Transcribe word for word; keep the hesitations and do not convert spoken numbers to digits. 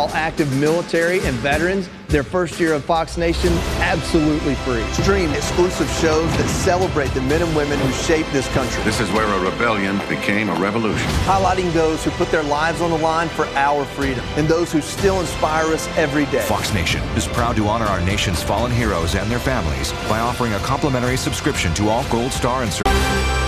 all active military and veterans their first year of Fox Nation absolutely free. Stream exclusive shows that celebrate the men and women who shaped this country. This is where a rebellion became a revolution. Highlighting those who put their lives on the line for our freedom and those who still inspire us every day. Fox Nation is proud to honor our nation's fallen heroes and their families by offering a complimentary subscription to all Gold Star and